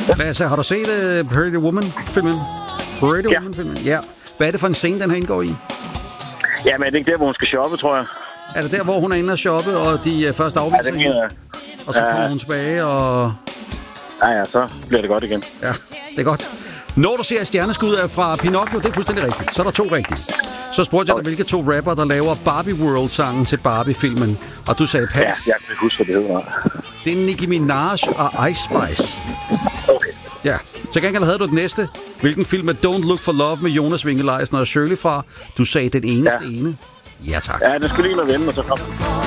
Lasse, har du set Pretty Woman-filmen? Pretty Woman-filmen? Ja. Hvad er det for en scene, den her indgår i? Jamen, er det ikke der, hvor hun skal shoppe, tror jeg? Er det der, hvor hun er inde og shoppe, og de først afviser hende? Og så kommer hun tilbage, og... Ja, så bliver det godt igen. Ja, det er godt. Når du ser stjerneskud fra Pinocchio, det er fuldstændig rigtigt. Så er der 2 rigtige. Så spurgte jeg dig, hvilke 2 rapper, der laver Barbie World-sangen til Barbie-filmen. Og du sagde pas. Ja, jeg kan huske, hvad det hedder. Det er Nicki Minaj og Ice Spice. Okay. Ja, til gengæld havde du det næste. Hvilken film er Don't Look for Love med Jonas Winge-Leisner og Shirley fra? Du sagde den eneste ene. Ja, tak. Ja, den skulle lige med vende, og så kom